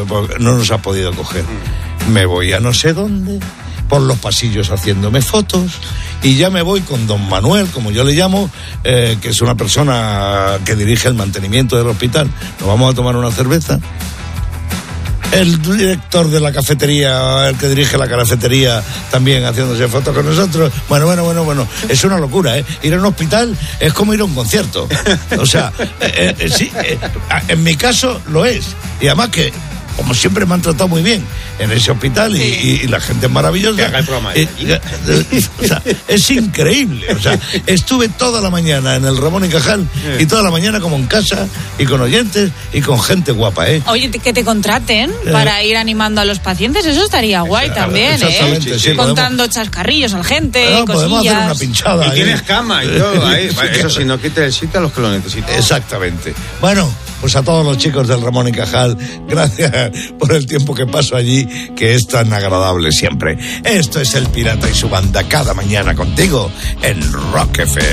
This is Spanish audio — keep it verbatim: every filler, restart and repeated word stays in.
no nos ha podido coger. Me voy a no sé dónde, por los pasillos haciéndome fotos, y ya me voy con don Manuel, como yo le llamo, eh, que es una persona que dirige el mantenimiento del hospital. Nos vamos a tomar una cerveza. El director de la cafetería, el que dirige la cafetería, también haciéndose fotos con nosotros. Bueno, bueno, bueno, bueno. Es una locura, ¿eh? Ir a un hospital es como ir a un concierto. O sea, eh, eh, sí, eh, en mi caso lo es. Y además que, como siempre, me han tratado muy bien en ese hospital y, sí. y, y la gente es maravillosa. Que haga el programa. Eh, eh, eh, o sea, es increíble. O sea, estuve toda la mañana en el Ramón y Cajal sí. y toda la mañana como en casa y con oyentes y con gente guapa, ¿eh? Oye, que te contraten eh, para ir animando a los pacientes, eso estaría guay también, ¿eh? Sí, sí, contando podemos, chascarrillos a la gente, bueno, cosillas. Podemos hacer una pinchada. Y ahí. Tienes cama y todo ahí. Eso sí, no quite el sitio a los que lo necesitan. Exactamente. Bueno, pues a todos los chicos del Ramón y Cajal, gracias por el tiempo que paso allí, que es tan agradable siempre. Esto es El Pirata y su banda, cada mañana contigo en Rock F M.